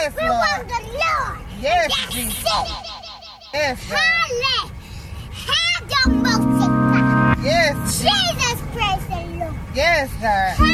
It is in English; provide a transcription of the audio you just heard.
Yes, We Lord. want the Lord. Yes, That's Jesus. it. Yes, God. Have the most. Yes, Jesus, praise the Lord. yes, God.